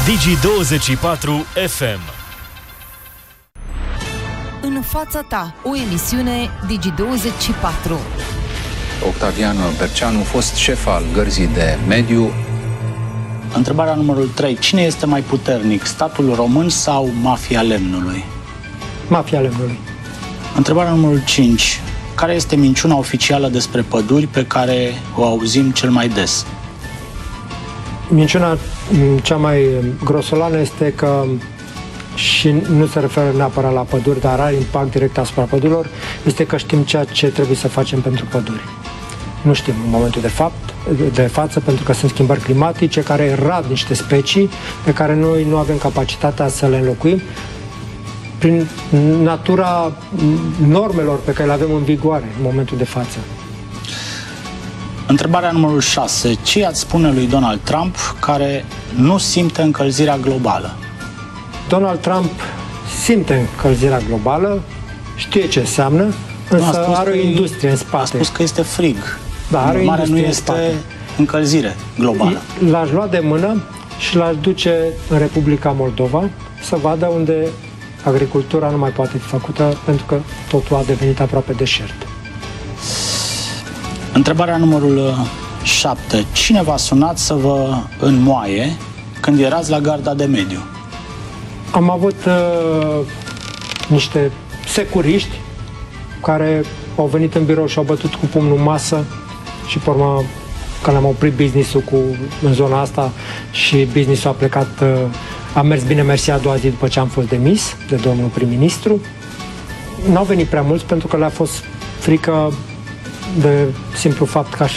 Digi24 FM. În fața ta, o emisiune Digi24. Octavian Berceanu, fost șef al Gărzii de Mediu. Întrebarea numărul 3. Cine este mai puternic, statul român sau mafia lemnului? Mafia lemnului. Întrebarea numărul 5. Care este minciuna oficială despre păduri pe care o auzim cel mai des? Minciuna cea mai grosolană este că, și nu se referă neapărat la păduri, dar are impact direct asupra pădurilor, este că știm ceea ce trebuie să facem pentru păduri. Nu știm în momentul de față, pentru că sunt schimbări climatice care rad niște specii pe care noi nu avem capacitatea să le înlocuim prin natura normelor pe care le avem în vigoare în momentul de față. Întrebarea numărul 6. Ce i-ați spune lui Donald Trump care nu simte încălzirea globală? Donald Trump simte încălzirea globală, știe ce înseamnă, însă are o industrie în spate. A spus că este frig. Da, are o industrie nu este încălzire globală. L-aș lua de mână și l-aș duce în Republica Moldova să vadă unde agricultura nu mai poate fi făcută pentru că totul a devenit aproape deșert. Întrebarea numărul 7. Cine v-a sunat să vă înmoaie când erați la garda de mediu? Am avut niște securiști care au venit în birou și au bătut cu pumnul în masă și pe urmă, când am oprit business-ul în zona asta și business-ul a plecat, a mers bine mersi a doua zi după ce am fost demis de domnul prim-ministru. N-au venit prea mulți pentru că le-a fost frică de simplu fapt că